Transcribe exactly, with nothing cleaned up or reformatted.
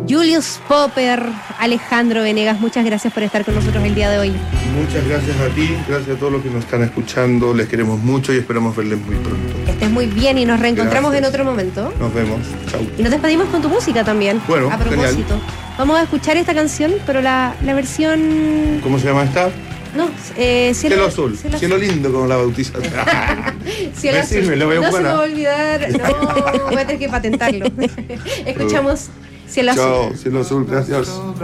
Julius Popper, Alejandro Venegas, muchas gracias por estar con nosotros el día de hoy. Muchas gracias a ti, gracias a todos los que nos están escuchando, les queremos mucho y esperamos verles muy pronto. Que estés muy bien y nos reencontramos Gracias. en otro momento. Nos vemos, chau. Y nos despedimos con tu música también. Bueno, a propósito. genial. Vamos a escuchar esta canción, pero la, la versión... ¿Cómo se llama esta? No, eh, cielo, Cielo azul, cielo, cielo lindo como la bautizan. Cielo azul. Decime, lo veo no se me buena. va a olvidar, no, voy a tener que patentarlo. Escuchamos Cielo azul. Chao, cielo azul, gracias.